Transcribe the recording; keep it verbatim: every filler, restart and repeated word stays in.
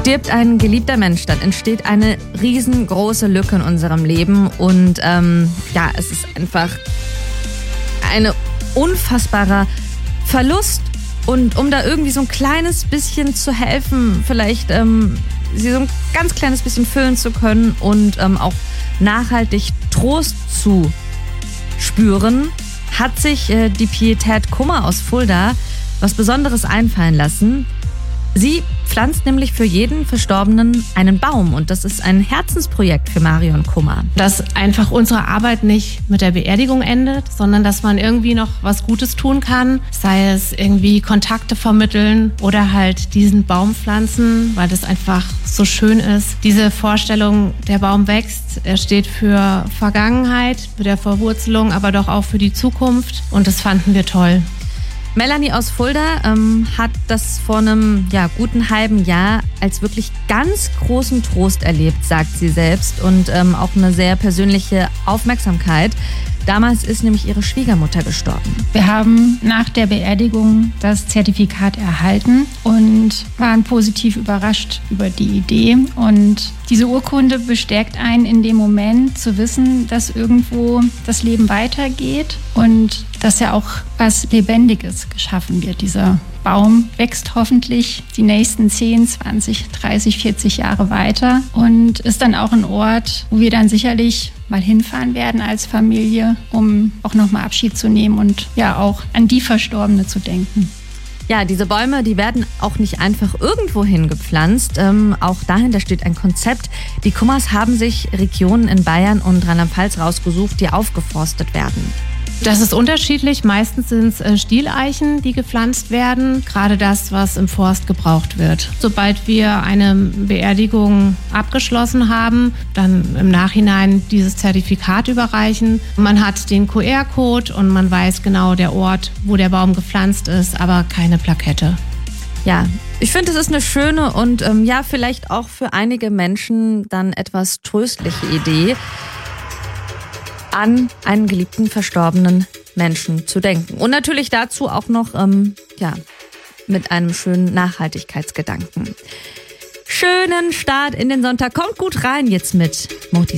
Stirbt ein geliebter Mensch, dann entsteht eine riesengroße Lücke in unserem Leben und ähm, ja, es ist einfach ein unfassbarer Verlust. Und um da irgendwie so ein kleines bisschen zu helfen, vielleicht ähm, sie so ein ganz kleines bisschen füllen zu können und ähm, auch nachhaltig Trost zu spüren, hat sich äh, die Pietät Kummer aus Fulda was Besonderes einfallen lassen. Sie pflanzt nämlich für jeden Verstorbenen einen Baum und das ist ein Herzensprojekt für Marion Kummer. Dass einfach unsere Arbeit nicht mit der Beerdigung endet, sondern dass man irgendwie noch was Gutes tun kann, sei es irgendwie Kontakte vermitteln oder halt diesen Baum pflanzen, weil das einfach so schön ist. Diese Vorstellung, der Baum wächst, er steht für Vergangenheit, für der Verwurzelung, aber doch auch für die Zukunft und das fanden wir toll. Melanie aus Fulda ähm, hat das vor einem ja, guten halben Jahr als wirklich ganz großen Trost erlebt, sagt sie selbst, und ähm, auch eine sehr persönliche Aufmerksamkeit. Damals ist nämlich ihre Schwiegermutter gestorben. Wir haben nach der Beerdigung das Zertifikat erhalten und waren positiv überrascht über die Idee. Und diese Urkunde bestärkt einen in dem Moment zu wissen, dass irgendwo das Leben weitergeht und dass ja auch was Lebendiges geschaffen wird. Dieser Baum wächst hoffentlich die nächsten zehn, zwanzig, dreißig, vierzig Jahre weiter und ist dann auch ein Ort, wo wir dann sicherlich mal hinfahren werden als Familie, um auch nochmal Abschied zu nehmen und ja auch an die Verstorbene zu denken. Ja, diese Bäume, die werden auch nicht einfach irgendwo hingepflanzt. Ähm, auch dahinter steht ein Konzept. Die Kummers haben sich Regionen in Bayern und Rheinland-Pfalz rausgesucht, die aufgeforstet werden. Das ist unterschiedlich. Meistens sind es äh, Stieleichen, die gepflanzt werden. Gerade das, was im Forst gebraucht wird. Sobald wir eine Beerdigung abgeschlossen haben, dann im Nachhinein dieses Zertifikat überreichen. Man hat den Q R-Code und man weiß genau der Ort, wo der Baum gepflanzt ist, aber keine Plakette. Ja, ich finde, es ist eine schöne und ähm, ja, vielleicht auch für einige Menschen dann etwas tröstliche Idee, an einen geliebten verstorbenen Menschen zu denken. Und natürlich dazu auch noch ähm, ja, mit einem schönen Nachhaltigkeitsgedanken. Schönen Start in den Sonntag. Kommt gut rein jetzt mit Moti